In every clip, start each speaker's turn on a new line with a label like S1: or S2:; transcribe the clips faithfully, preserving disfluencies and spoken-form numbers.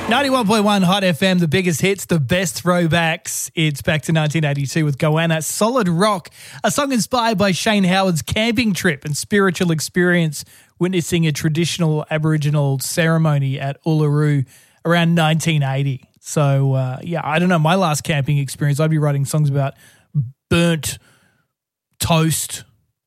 S1: ninety-one point one Hot F M, the biggest hits, the best throwbacks. It's back to nineteen eighty-two with Goanna. Solid Rock, a song inspired by Shane Howard's camping trip and spiritual experience witnessing a traditional Aboriginal ceremony at Uluru around nineteen eighty. So, uh, yeah, I don't know. My last camping experience, I'd be writing songs about burnt toast,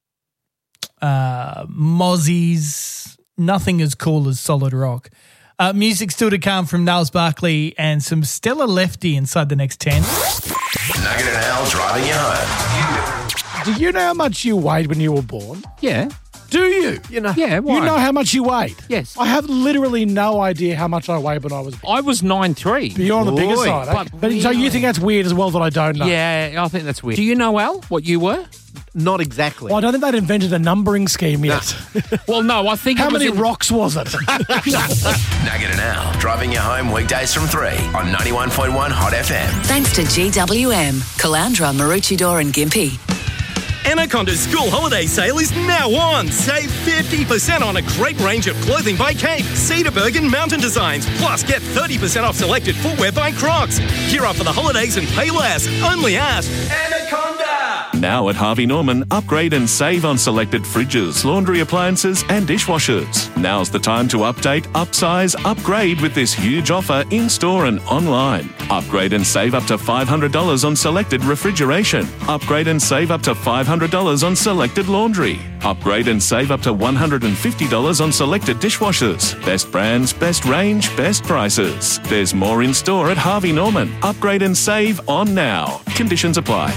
S1: uh, mozzies, nothing as cool as Solid Rock. Uh, music still to come from Niles Barkley and some Stella Lefty inside the next ten.
S2: Nugget and Al driving you home.
S3: Do you know how much you weighed when you were born?
S4: Yeah.
S3: Do you? You know,
S4: Yeah, why?
S3: You know how much you weighed?
S4: Yes.
S3: I have literally no idea how much I weighed when I was born.
S4: I was nine three.
S3: You're on the bigger
S4: Boy,
S3: side. Eh?
S4: but
S3: But, so you think that's weird as well that I don't know?
S4: Yeah, I think that's weird. Do you know, Al, what you were?
S5: Not exactly.
S3: Well, I don't think they'd invented a numbering scheme yet.
S4: Well, no, I think
S3: How
S4: it was
S3: many
S4: in-
S3: rocks was it?
S2: Nugget and Al driving you home weekdays from three on ninety-one point one Hot F M.
S6: Thanks to G W M, Calandra, Maroochydore and Gympie.
S7: Anaconda's school holiday sale is now on. Save fifty percent on a great range of clothing by Cape, Cedarburg and Mountain Designs. Plus, get thirty percent off selected footwear by Crocs. Gear up for the holidays and pay less. Only at Anaconda.
S8: Now at Harvey Norman, upgrade and save on selected fridges, laundry appliances and dishwashers. Now's the time to update, upsize, upgrade with this huge offer in-store and online. Upgrade and save up to five hundred dollars on selected refrigeration. Upgrade and save up to five hundred dollars on selected laundry. Upgrade and save up to one hundred fifty dollars on selected dishwashers. Best brands, best range, best prices. There's more in store at Harvey Norman. Upgrade and save on now. Conditions apply.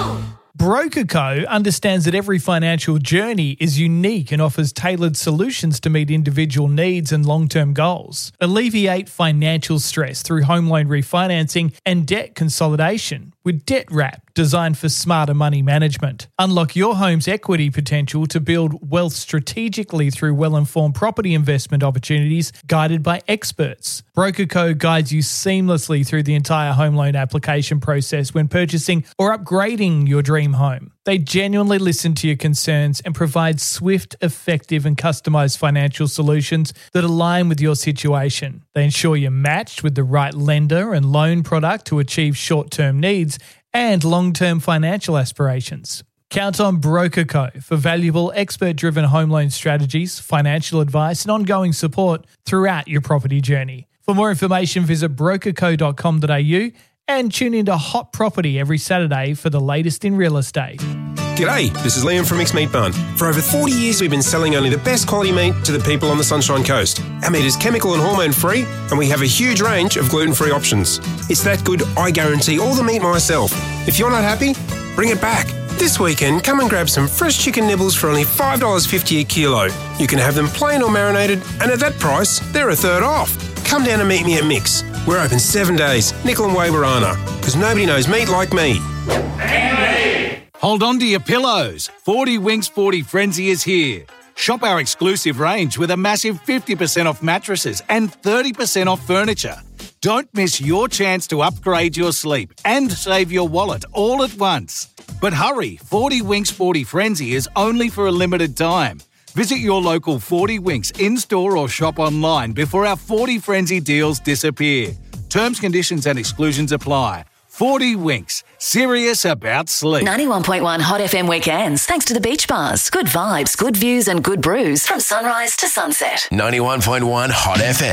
S1: Broker Co understands that every financial journey is unique and offers tailored solutions to meet individual needs and long-term goals. Alleviate financial stress through home loan refinancing and debt consolidation with Debt Wrap, designed for smarter money management. Unlock your home's equity potential to build wealth strategically through well-informed property investment opportunities guided by experts. Broker Co guides you seamlessly through the entire home loan application process when purchasing or upgrading your dream home. They genuinely listen to your concerns and provide swift, effective and customized financial solutions that align with your situation. They ensure you're matched with the right lender and loan product to achieve short-term needs and long-term financial aspirations. Count on Broker Co for valuable, expert-driven home loan strategies, financial advice and ongoing support throughout your property journey. For more information, visit broker co dot com dot a u and tune into Hot Property every Saturday for the latest in real estate.
S9: G'day, this is Liam from Mixed Meat Barn. For over forty years, we've been selling only the best quality meat to the people on the Sunshine Coast. Our meat is chemical and hormone free, and we have a huge range of gluten-free options. It's that good, I guarantee all the meat myself. If you're not happy, bring it back. This weekend, come and grab some fresh chicken nibbles for only five dollars fifty a kilo. You can have them plain or marinated, and at that price, they're a third off. Come down and meet me at Mix. We're open seven days, Nickel and Wawarana, because nobody knows meat like me.
S10: Hold on to your pillows. forty Winks forty Frenzy is here. Shop our exclusive range with a massive fifty percent off mattresses and thirty percent off furniture. Don't miss your chance to upgrade your sleep and save your wallet all at once. But hurry, forty Winks forty Frenzy is only for a limited time. Visit your local forty Winks in-store or shop online before our forty Frenzy deals disappear. Terms, conditions and exclusions apply. forty Winks, serious about sleep.
S6: ninety-one point one Hot F M weekends, thanks to the beach bars. Good vibes, good views and good brews from sunrise to sunset.
S2: ninety-one point one Hot F M.